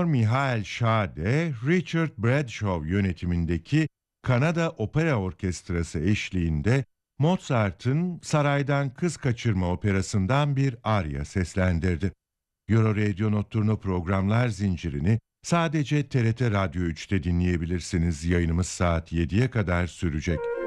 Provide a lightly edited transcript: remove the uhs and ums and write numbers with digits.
Tenor Michael Schade, Richard Bradshaw yönetimindeki Kanada Opera Orkestrası eşliğinde Mozart'ın Saraydan Kız Kaçırma operasından bir arya seslendirdi. Euro Radio Notturno programlar zincirini sadece TRT Radyo 3'te dinleyebilirsiniz. Yayınımız saat 7'ye kadar sürecek.